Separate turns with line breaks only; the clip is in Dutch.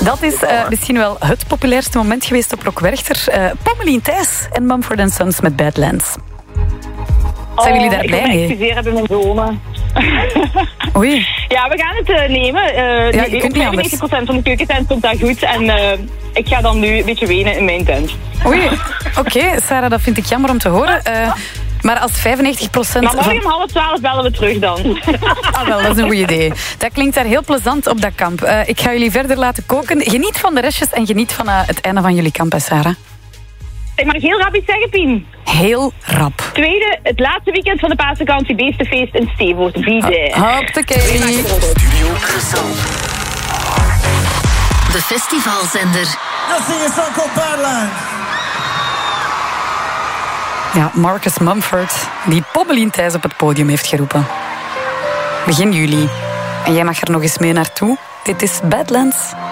Dat is misschien wel het populairste moment geweest op Rock Werchter. Pommelien Thijs en Mumford & Sons met Badlands. Zijn jullie daar blij mee?
Ik moet excuseren bij mijn zonen.
Oei.
Ja, we gaan het nemen.
Je kunt niet anders.
95% van de keukentent komt daar goed. En ik ga dan nu een beetje wenen in mijn tent.
Oei. Oké, Sarah, dat vind ik jammer om te horen. Maar als 95%
Maar morgen om 11:30 bellen we terug dan.
Ah, wel, dat is een goed idee. Dat klinkt daar heel plezant op dat kamp. Ik ga jullie verder laten koken. Geniet van de restjes en geniet van het einde van jullie kamp, hè, Sarah.
Ik mag heel rap iets zeggen, Pien.
Heel rap.
Tweede, het laatste weekend van de paasvakantie, beestenfeest in Stevoort. Be there.
Hoppakee.
Studio Brussel.
De festivalzender.
Let's sing a song called Badlands.
Ja, Marcus Mumford, die Pommelien Thijs op het podium heeft geroepen. Begin juli. En jij mag er nog eens mee naartoe. Dit is Badlands.